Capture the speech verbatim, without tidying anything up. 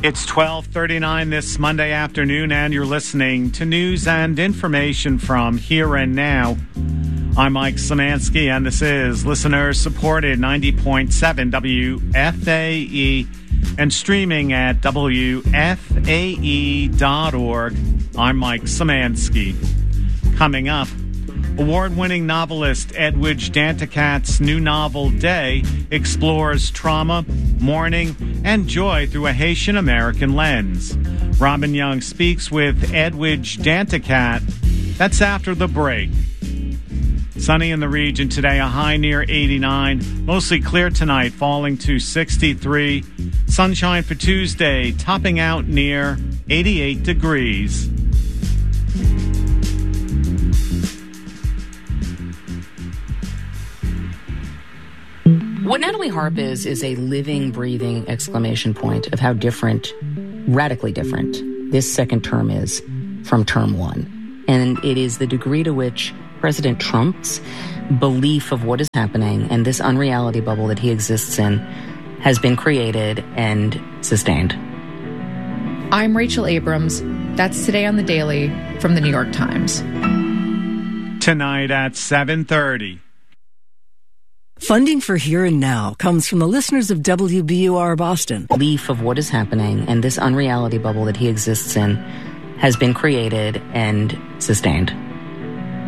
It's twelve thirty-nine this Monday afternoon, and you're listening to news and information from Here and Now. I'm Mike Szymanski, and this is listener-supported ninety point seven W F A E and streaming at W F A E dot org. I'm Mike Szymanski. Coming up, award-winning novelist Edwidge Danticat's new novel, Day, explores trauma, mourning, and joy through a Haitian-American lens. Robin Young speaks with Edwidge Danticat. That's after the break. Sunny in the region today, a high near eighty-nine. Mostly clear tonight, falling to sixty-three. Sunshine for Tuesday, topping out near eighty-eight degrees. What Natalie Harp is, is a living, breathing exclamation point of how different, radically different, this second term is from term one. And it is the degree to which President Trump's belief of what is happening and this unreality bubble that he exists in has been created and sustained. I'm Rachel Abrams. That's Today on the Daily from the New York Times. Tonight at seven thirty. Funding for Here and Now comes from the listeners of W B U R Boston. Belief of what is happening and this unreality bubble that he exists in has been created and sustained.